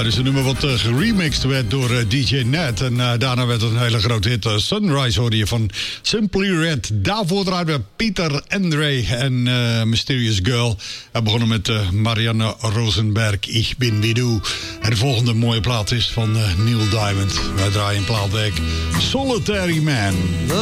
dit is een nummer wat geremixed werd door DJ Ned. En daarna werd het een hele grote hit. Sunrise hoorde je van Simply Red. Daarvoor draaiden we Peter Andre en Mysterious Girl. We begonnen met Marianne Rosenberg, Ich bin wie du. En de volgende mooie plaat is van Neil Diamond. Wij draaien in plaatwerk Solitary Man.